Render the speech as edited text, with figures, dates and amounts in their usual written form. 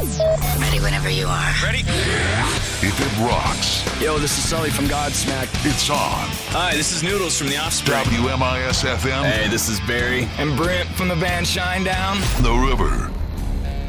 Ready whenever you are. Ready? If it rocks, Yo, this is Sully from Godsmack. it's on. Hi, this is Noodles from The Offspring. WMIS FM, Hey, this is Barry. And Brent from the band Shinedown. The River,